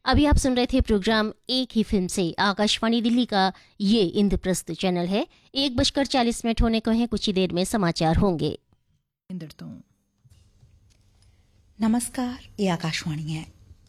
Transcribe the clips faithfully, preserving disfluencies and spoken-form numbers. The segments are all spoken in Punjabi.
अभी आप सुन रहे थे प्रोग्राम एक ही फिल्म से। आकाशवाणी दिल्ली का ये इंद्रप्रस्थ चैनल है। एक बजकर चालीस मिनट होने को हैं, कुछ ही देर में समाचार होंगे। नमस्कार, ये आकाशवाणी है।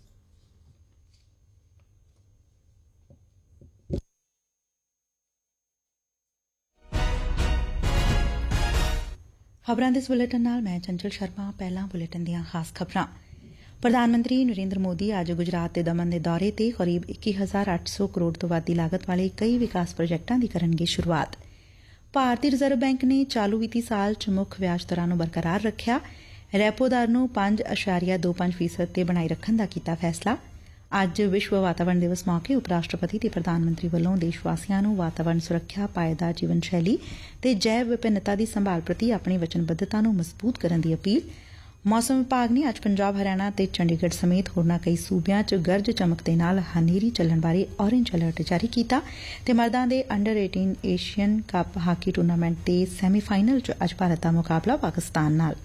ਖਬਰਾਂ ਦੇ ਇਸ ਬੁਲੇਟਿਨ ਨਾਲ ਮੈਂ ਚੰਚਲ ਸ਼ਰਮਾ। ਪਹਿਲਾਂ ਬੁਲੇਟਿਨ ਦੀਆਂ ਖਾਸ ਖਬਰਾਂ। ਪ੍ਰਧਾਨ ਮੰਤਰੀ ਨਰਿੰਦਰ ਮੋਦੀ ਅੱਜ ਗੁਜਰਾਤ ਤੇ ਦਮਨ ਦੇ ਦੌਰੇ ਤੇ ਕਰੀਬ ਇੱਕੀ ਹਜ਼ਾਰ ਅੱਠ ਸੌ ਕਰੋੜ ਤੋਂ ਵੱਧ ਦੀ ਲਾਗਤ ਵਾਲੇ ਕਈ ਵਿਕਾਸ ਪ੍ਰੋਜੈਕਟਾਂ ਦੀ ਕਰਨਗੇ ਸ਼ੁਰੂਆਤ। ਭਾਰਤੀ ਰਿਜ਼ਰਵ ਬੈਂਕ ਨੇ ਚਾਲੂ ਵਿੱਤੀ ਸਾਲ ਚ ਮੁੱਖ ਵਿਆਜ ਦਰਾਂ ਨੂੰ ਬਰਕਰਾਰ ਰੱਖਿਆ। ਰੈਪੋ ਦਰ ਨੂੰ ਪੰਜ ਅਸ਼ਾਰੀਆ ਦੋ ਪੰਜ ਫੀਸਦ ਤੇ ਬਣਾਈ ਰੱਖਣ ਦਾ ਕੀਤਾ ਫੈਸਲਾ। ਅੱਜ ਵਿਸ਼ਵ ਵਾਤਾਵਰਣ ਦਿਵਸ ਮੌਕੇ ਉਪ ਰਾਸ਼ਟਰਪਤੀ ਤੇ ਪ੍ਰਧਾਨ ਮੰਤਰੀ ਵੱਲੋਂ ਦੇਸ਼ ਵਾਸੀਆਂ ਨੂੰ ਵਾਤਾਵਰਣ ਸੁਰੱਖਿਆ, ਪਾਏਦਾਰ ਜੀਵਨ ਸ਼ੈਲੀ ਤੇ ਜੈਵ ਵਿਭਿੰਨਤਾ ਦੀ ਸੰਭਾਲ ਪ੍ਰਤੀ ਆਪਣੀ ਵਚਨਬੱਧਤਾ ਨੂੰ ਮਜ਼ਬੂਤ ਕਰਨ ਦੀ ਅਪੀਲ। ਮੌਸਮ ਵਿਭਾਗ ਨੇ ਅੱਜ ਪੰਜਾਬ, ਹਰਿਆਣਾ ਤੇ ਚੰਡੀਗੜ੍ਹ ਸਮੇਤ ਹੋਰਨਾਂ ਕਈ ਸੂਬਿਆਂ ਚ ਗਰਜ ਚਮਕ ਦੇ ਨਾਲ ਹਨੇਰੀ ਚੱਲਣ ਬਾਰੇ ਔਰੇਂਜ ਅਲਰਟ ਜਾਰੀ ਕੀਤਾ ਤੇ ਮਰਦਾਂ ਦੇ ਅੰਡਰ ਅਠਾਰਾਂ ਏਸ਼ੀਅਨ ਕੱਪ ਹਾਕੀ ਟੂਰਨਾਮੈਂਟ ਦੇ ਸੈਮੀਫਾਈਨਲ ਚ ਅੱਜ ਭਾਰਤ ਦਾ ਮੁਕਾਬਲਾ ਪਾਕਿਸਤਾਨ ਨਾਲ।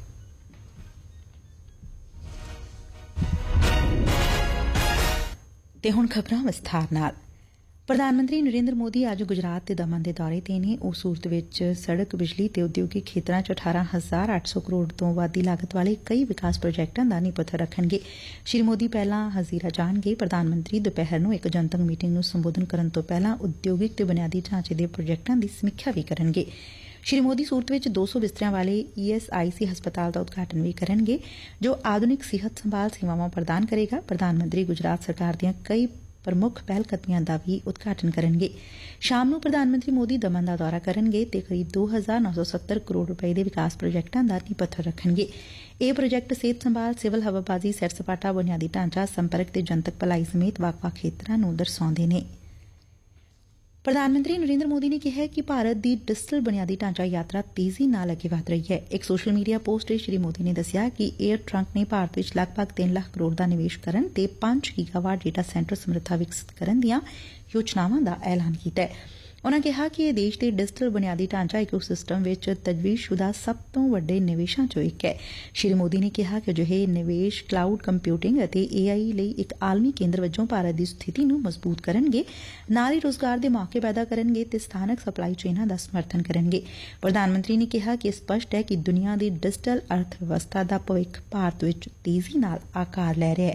ਤੇ ਹੁਣ ਖਬਰਾਂ ਵਿਸਥਾਰ ਨਾਲ। ਪ੍ਰਧਾਨ ਮੰਤਰੀ ਨਰਿੰਦਰ ਮੋਦੀ ਅੱਜ ਗੁਜਰਾਤ ਤੇ ਦਮਨ ਦੇ ਦੌਰੇ ਤੇ ਨੇ। ਉਹ ਸੂਰਤ ਵਿੱਚ ਸੜਕ, ਬਿਜਲੀ ਤੇ ਉਦਯੋਗਿਕ ਖੇਤਰਾਂ ਚ ਅਠਾਰਾਂ ਹਜ਼ਾਰ ਅੱਠ ਸੌ ਕਰੋੜ ਤੋਂ ਵੱਧ ਦੀ ਲਾਗਤ ਵਾਲੇ ਕਈ ਵਿਕਾਸ ਪ੍ਰੋਜੈਕਟਾਂ ਦਾ ਨੀਂਹ ਪੱਥਰ ਰੱਖਣਗੇ। ਸ੍ਰੀ ਮੋਦੀ ਪਹਿਲਾਂ ਹਜ਼ੀਰਾ ਜਾਣਗੇ। ਪ੍ਰਧਾਨ ਮੰਤਰੀ ਦੁਪਹਿਰ ਨੂੰ ਇੱਕ ਜਨਤਕ ਮੀਟਿੰਗ ਨੂੰ ਸੰਬੋਧਨ ਕਰਨ ਤੋਂ ਪਹਿਲਾਂ ਉਦਯੋਗਿਕ ਤੇ ਬੁਨਿਆਦੀ ਢਾਂਚੇ ਦੇ ਪ੍ਰੋਜੈਕਟਾਂ ਦੀ ਸਮੀਖਿਆ ਵੀ ਕਰਨਗੇ। ਸ੍ਰੀ ਮੋਦੀ ਸੂਰਤ ਵਿੱਚ ਦੋ ਸੌ ਬਿਸਤਰਿਆਂ ਵਾਲੇ ਈ ਐਸ ਆਈ ਸੀ ਹਸਪਤਾਲ ਦਾ ਉਦਘਾਟਨ ਵੀ ਕਰਨਗੇ, ਜੋ ਆਧੁਨਿਕ ਸਿਹਤ ਸੰਭਾਲ ਸੇਵਾਵਾਂ ਪ੍ਰਦਾਨ ਕਰੇਗਾ। ਪ੍ਰਧਾਨ ਮੰਤਰੀ ਗੁਜਰਾਤ ਸਰਕਾਰ ਦੀਆਂ ਕਈ ਪ੍ਰਮੁੱਖ ਪਹਿਲਕਦਮੀਆਂ ਦਾ ਵੀ ਉਦਘਾਟਨ ਕਰਨਗੇ। ਸ਼ਾਮ ਨੂੰ ਪ੍ਰਧਾਨ ਮੰਤਰੀ ਮੋਦੀ ਦਮਨ ਦਾ ਦੌਰਾ ਕਰਨਗੇ ਤੇ ਕਰੀਬ ਦੋ ਹਜ਼ਾਰ ਨੌ ਸੌ ਸੱਤਰ ਕਰੋੜ ਰੁਪਏ ਦੇ ਵਿਕਾਸ ਪ੍ਰੋਜੈਕਟਾਂ ਦਾ ਨੀਂਹ ਪੱਥਰ ਰੱਖਣਗੇ। ਇਹ ਪ੍ਰੋਜੈਕਟ ਸਿਹਤ ਸੰਭਾਲ, ਸਿਵਲ ਹਵਾਬਾਜ਼ੀ, ਸੈਰ ਸਪਾਟਾ, ਬੁਨਿਆਦੀ ਢਾਂਚਾ, ਸੰਪਰਕ ਤੇ ਜਨਤਕ ਭਲਾਈ ਸਮੇਤ ਵੱਖ-ਵੱਖ ਖੇਤਰਾਂ ਨੂੰ ਦਰਸਾਉਂਦੇ ਨੇ। ਪ੍ਰਧਾਨ ਮੰਤਰੀ ਨਰਿੰਦਰ ਮੋਦੀ ਨੇ ਕਿਹਾ ਕਿ ਭਾਰਤ ਦੀ ਡਿਜੀਟਲ ਬੁਨਿਆਦੀ ਢਾਂਚਾ ਯਾਤਰਾ ਤੇਜ਼ੀ ਨਾਲ ਅੱਗੇ ਵਧ ਰਹੀ ਹੈ। ਇੱਕ ਸੋਸ਼ਲ ਮੀਡੀਆ ਪੋਸਟ ਵਿੱਚ ਸ੍ਰੀ ਮੋਦੀ ਨੇ ਦੱਸਿਆ ਕਿ ਏਅਰ ਟਰੰਕ ਨੇ ਭਾਰਤ ਵਿੱਚ ਲਗਭਗ ਤਿੰਨ ਲੱਖ ਕਰੋੜ ਦਾ ਨਿਵੇਸ਼ ਕਰਨ ਤੇ ਪੰਜ ਗੀਗਾਵਾਟ ਡੇਟਾ ਸੈਂਟਰ ਸਮਰੱਥਾ ਵਿਕਸਿਤ ਕਰਨ ਦੀਆਂ ਯੋਜਨਾਵਾਂ ਦਾ ਐਲਾਨ ਕੀਤਾ ਹੈ। ਉਨੂਂ ਕਿਹਾ ਕਿ ਇਹ ਦੇਸ਼ ਦੇ ਡਿਜੀਟਲ ਬੁਨਿਆਦੀ ਢਾਂਚਾ ਇਕੋ ਸਿਸਟਮ ਵਿੱਚ ਤਜਵੀਜ਼ਸ਼ੁਦਾ ਸਭ ਤੋਂ ਵੱਡੇ ਨਿਵੇਸ਼ਾਂ ਚੋਂ ਇੱਕ ਹੈ। ਸ੍ਰੀ ਮੋਦੀ ਨੇ ਕਿਹਾ ਕਿ ਅਜਿਹੇ ਨਿਵੇਸ਼ ਕਲਾਊਡ ਕੰਪਿਊਟਿੰਗ ਅਤੇ ਏ ਆਈ ਲਈ ਇੱਕ ਆਲਮੀ ਕੇਂਦਰ ਵਜੋਂ ਭਾਰਤ ਦੀ ਸਥਿਤੀ ਨੂੰ ਮਜ਼ਬੂਤ ਕਰਨਗੇ, ਨਾਲ ਹੀ ਰੋਜ਼ਗਾਰ ਦੇ ਮੌਕੇ ਪੈਦਾ ਕਰਨਗੇ ਤੇ ਸਥਾਨਕ ਸਪਲਾਈ ਚੇਨਾਂ ਦਾ ਸਮਰਥਨ ਕਰਨਗੇ। ਪ੍ਰਧਾਨ ਮੰਤਰੀ ਨੇ ਕਿਹਾ ਕਿ ਸਪਸ਼ਟ ਹੈ ਕਿ ਦੁਨੀਆ ਦੀ ਡਿਜੀਟਲ ਅਰਥ ਵਿਵਸਥਾ ਦਾ ਭਵਿੱਖ ਭਾਰਤ ਵਿੱਚ ਤੇਜ਼ੀ ਨਾਲ ਆਕਾਰ ਲੈ ਰਿਹਾ ਹੈ।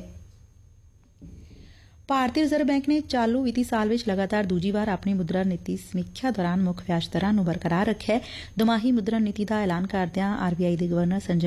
ਭਾਰਤੀ ਰਿਜ਼ਰਵ ਬੈਂਕ ਨੇ ਚਾਲੂ ਵਿੱਤੀ ਸਾਲ ਵਿੱਚ ਲਗਾਤਾਰ ਦੂਜੀ ਵਾਰ ਆਪਣੀ ਮੁਦਰਾ ਨੀਤੀ ਸਮੀਖਿਆ ਦੌਰਾਨ ਮੁੱਖ ਵਿਆਜ ਦਰਾਂ ਨੂੰ ਬਰਕਰਾਰ ਰੱਖਿਆ। ਦੋਮਾਹੀ ਮੁਦਰਾ ਨੀਤੀ ਦਾ ਐਲਾਨ ਕਰਦਿਆਂ ਆਰ ਬੀ ਆਈ ਦੇ ਗਵਰਨਰ ਸੰਜੇ